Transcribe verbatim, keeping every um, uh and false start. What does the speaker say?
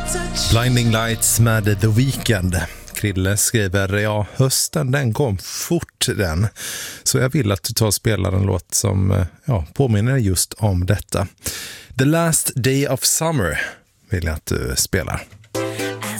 Blinding Lights med The Weeknd. Krille skriver, ja, hösten den kom fort den. Så jag vill att du tar och spelar en låt som ja, påminner just om detta. The Last Day of Summer vill jag att du spelar.